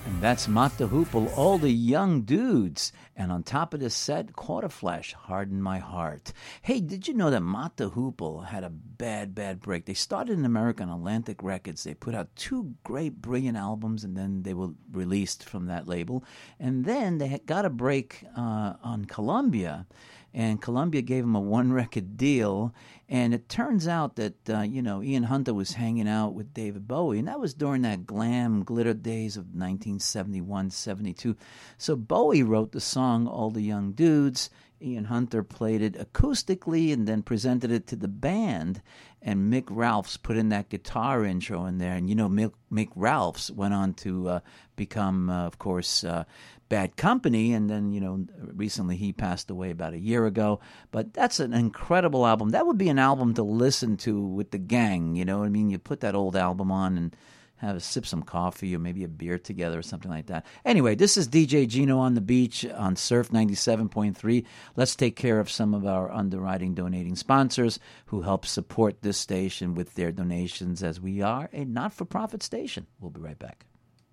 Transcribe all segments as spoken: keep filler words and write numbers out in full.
And that's Mott the Hoople, All the Young Dudes. And on top of this set, Quarterflash, Harden My Heart. Hey, did you know that Mott the Hoople had a bad, bad break? They started in America on Atlantic Records. They put out two great, brilliant albums, and then they were released from that label. And then they had got a break uh, on Columbia. And Columbia gave him a one-record deal, and it turns out that, uh, you know, Ian Hunter was hanging out with David Bowie, and that was during that glam, glitter days of nineteen seventy-one, seventy-two. So Bowie wrote the song, All the Young Dudes. Ian Hunter played it acoustically and then presented it to the band, and Mick Ralphs put in that guitar intro in there. And, you know, Mick, Mick Ralphs went on to uh, become, uh, of course, uh, Bad Company, and then, you know, recently he passed away about a year ago. But that's an incredible album. That would be an album to listen to with the gang, you know what I mean? You put that old album on and have a sip some coffee or maybe a beer together or something like that. Anyway, this is D J Gino on the beach on Surf ninety-seven point three. Let's take care of some of our underwriting donating sponsors who help support this station with their donations, as we are a not-for-profit station. We'll be right back.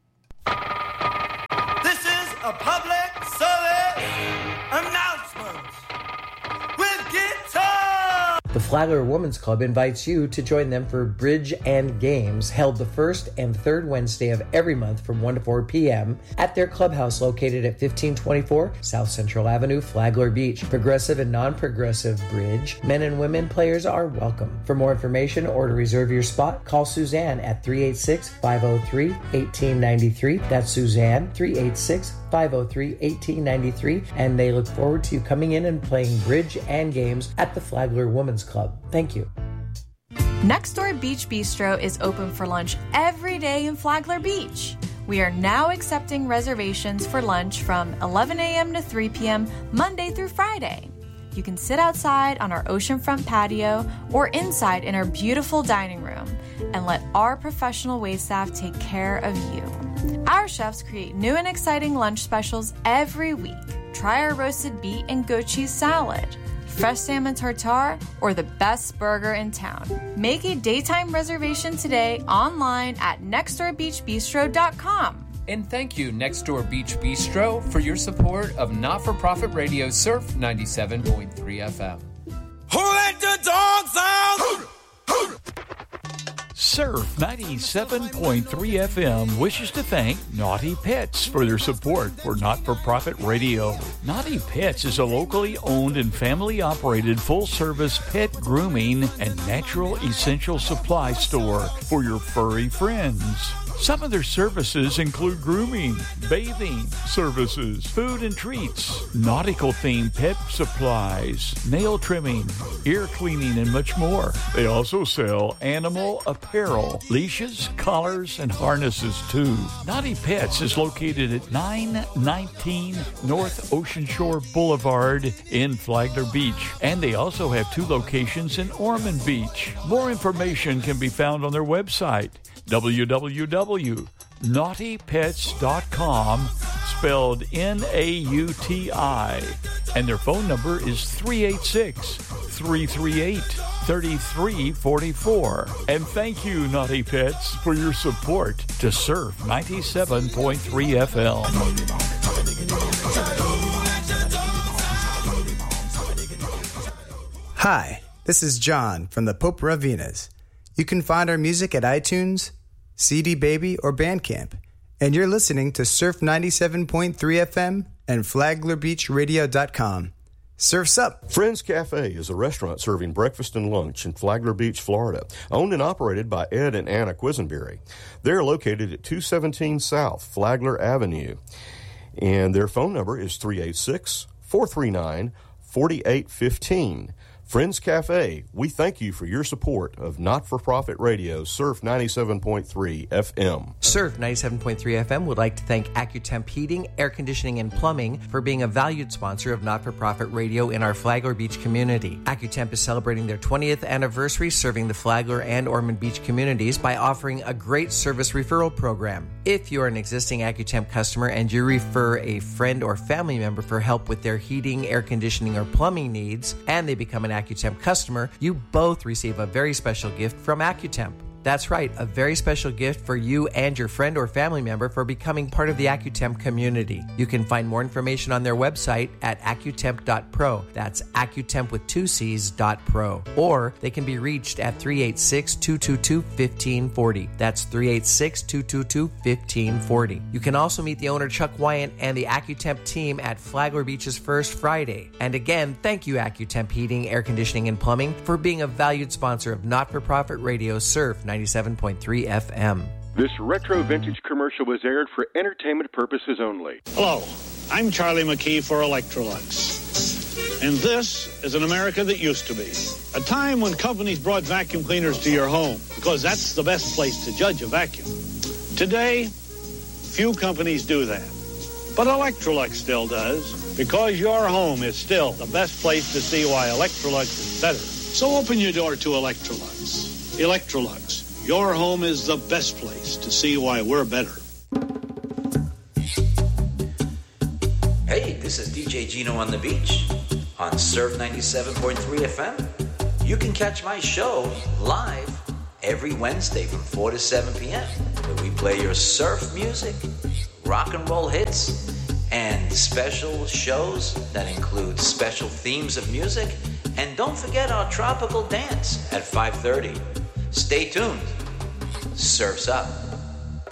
This is a public service announcement with guitar. The Flagler Women's Club invites you to join them for Bridge and Games, held the first and third Wednesday of every month from one to four p.m. at their clubhouse located at fifteen twenty-four South Central Avenue, Flagler Beach. Progressive and non-progressive bridge, men and women players are welcome. For more information or to reserve your spot, call Suzanne at three eight six, five oh three, one eight nine three. That's Suzanne, three eight six, five oh three, one eight nine three, and they look forward to you coming in and playing bridge and games at the Flagler Women's Club. Thank you. Next Door Beach Bistro is open for lunch every day in Flagler Beach. We are now accepting reservations for lunch from eleven a.m. to three p.m. Monday through Friday. You can sit outside on our oceanfront patio or inside in our beautiful dining room and let our professional waitstaff take care of you. Our chefs create new and exciting lunch specials every week. Try our roasted beet and goat cheese salad, fresh salmon tartare, or the best burger in town. Make a daytime reservation today online at next door beach bistro dot com. And thank you, Next Door Beach Bistro, for your support of not-for-profit radio Surf ninety-seven point three F M. Who let the dogs out? Surf ninety-seven point three F M wishes to thank Naughty Pets for their support for not-for-profit radio. Naughty Pets is a locally owned and family-operated full-service pet grooming and natural essential supply store for your furry friends. Some of their services include grooming, bathing services, food and treats, nautical-themed pet supplies, nail trimming, ear cleaning, and much more. They also sell animal apparel, leashes, collars, and harnesses, too. Naughty Pets is located at nine nineteen North Ocean Shore Boulevard in Flagler Beach, and they also have two locations in Ormond Beach. More information can be found on their website, w w w dot naughty pets dot com, spelled N A U T I, and their phone number is three eight six, three three eight, three three four four. And thank you, Naughty Pets, for your support to Surf ninety-seven point three F M. Hi, this is John from the Pope Ravinas. You can find our music at iTunes, C D Baby, or Bandcamp. And you're listening to Surf ninety-seven point three F M and Flagler Beach Radio dot com. Surf's up! Friends Cafe is a restaurant serving breakfast and lunch in Flagler Beach, Florida, owned and operated by Ed and Anna Quisenberry. They're located at two seventeen South Flagler Avenue, and their phone number is three eight six, four three nine, four eight one five. Friends Cafe, we thank you for your support of not-for-profit radio Surf ninety-seven point three F M. Surf ninety-seven point three F M would like to thank AccuTemp Heating, Air Conditioning, and Plumbing for being a valued sponsor of not-for-profit radio in our Flagler Beach community. AccuTemp is celebrating their twentieth anniversary serving the Flagler and Ormond Beach communities by offering a great service referral program. If you are an existing AccuTemp customer and you refer a friend or family member for help with their heating, air conditioning, or plumbing needs, and they become an AccuTemp customer, you both receive a very special gift from AccuTemp. That's right, a very special gift for you and your friend or family member for becoming part of the AccuTemp community. You can find more information on their website at accutemp dot pro. That's AccuTemp with two C's dot pro. Or they can be reached at three eight six, two two two, one five four zero. That's three eight six, two two two, one five four zero. You can also meet the owner Chuck Wyant and the AccuTemp team at Flagler Beach's First Friday. And again, thank you AccuTemp Heating, Air Conditioning, and Plumbing for being a valued sponsor of Not-for-Profit Radio Surf ninety-seven point three F M. This retro vintage commercial was aired for entertainment purposes only. Hello, I'm Charlie McKee for Electrolux. And this is an America that used to be. A time when companies brought vacuum cleaners to your home because that's the best place to judge a vacuum. Today, few companies do that. But Electrolux still does, because your home is still the best place to see why Electrolux is better. So open your door to Electrolux. Electrolux, your home is the best place to see why we're better. Hey, this is D J Gino on the beach on Surf ninety-seven point three F M. You can catch my show live every Wednesday from four to seven p.m. where we play your surf music, rock and roll hits, and special shows that include special themes of music. And don't forget our tropical dance at five thirty. Stay tuned. Surf's up.